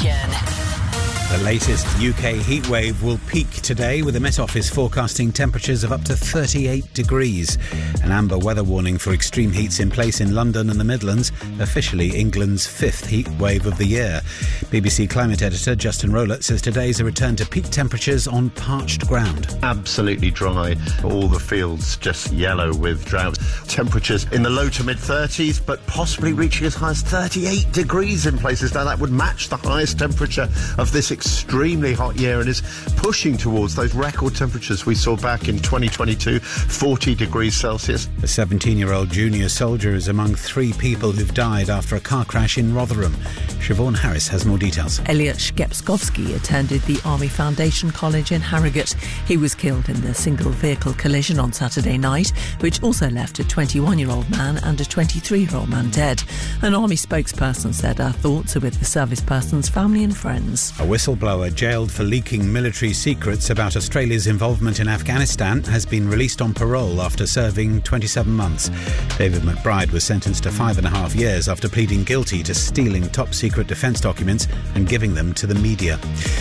Nation. The latest UK heatwave will peak today, with the Met Office forecasting temperatures of up to 38 degrees. An amber weather warning for extreme heat's in place in London and the Midlands, officially England's fifth heatwave of the year. BBC climate editor Justin Rowlett says today's a return to peak temperatures on parched ground. Absolutely dry. All the fields just yellow with drought. Temperatures in the low to mid-30s, but possibly reaching as high as 38 degrees in places. Now, that would match the highest temperature of this extremely hot year and is pushing towards those record temperatures we saw back in 2022, 40 degrees Celsius. A 17-year-old junior soldier is among 3 people who've died after a car crash in Rotherham. Siobhan Harris has more details. Elliot Shkepskovsky attended the Army Foundation College in Harrogate. He was killed in the single-vehicle collision on Saturday night, which also left a 21-year-old man and a 23-year-old man dead. An Army spokesperson said our thoughts are with the service person's family and friends. A whistleblower jailed for leaking military secrets about Australia's involvement in Afghanistan has been released on parole after serving 27 months. David McBride was sentenced to 5.5 years after pleading guilty to stealing top-secret defence documents and giving them to the media.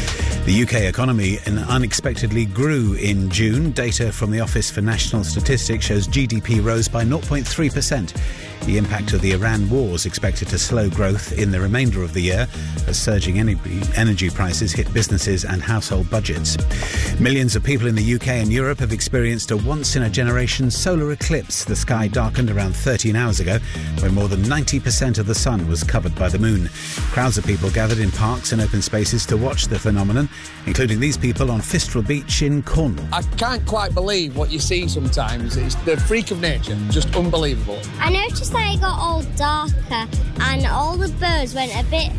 The UK economy unexpectedly grew in June. Data from the Office for National Statistics shows GDP rose by 0.3%. The impact of the Iran war is expected to slow growth in the remainder of the year as surging energy prices hit businesses and household budgets. Millions of people in the UK and Europe have experienced a once-in-a-generation solar eclipse. The sky darkened around 13 hours ago, when more than 90% of the sun was covered by the moon. Crowds of people gathered in parks and open spaces to watch the phenomenon, including these people on Fistral Beach in Cornwall. I can't quite believe what you see sometimes. It's the freak of nature, just unbelievable. I noticed that it got all darker and all the birds went a bit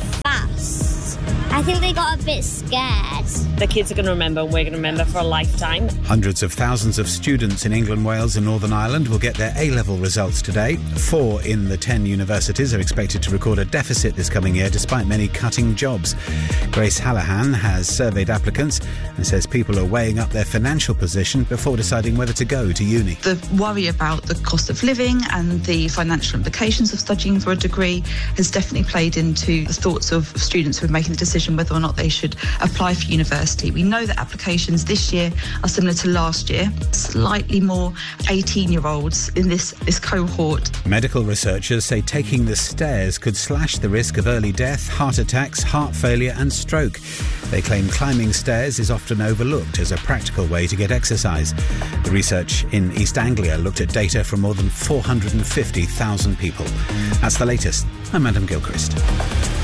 fast. I think they got a bit scared. The kids are going to remember, and we're going to remember for a lifetime. Hundreds of thousands of students in England, Wales and Northern Ireland will get their A-level results today. 4 in the 10 universities are expected to record a deficit this coming year, despite many cutting jobs. Grace Hallahan has surveyed applicants and says people are weighing up their financial position before deciding whether to go to uni. The worry about the cost of living and the financial implications of studying for a degree has definitely played into the thoughts of students who are making the decision whether or not they should apply for university. We know that applications this year are similar to last year. Slightly more 18-year-olds in this cohort. Medical researchers say taking the stairs could slash the risk of early death, heart attacks, heart failure and stroke. They claim climbing stairs is often overlooked as a practical way to get exercise. The research in East Anglia looked at data from more than 450,000 people. That's the latest. I'm Adam Gilchrist.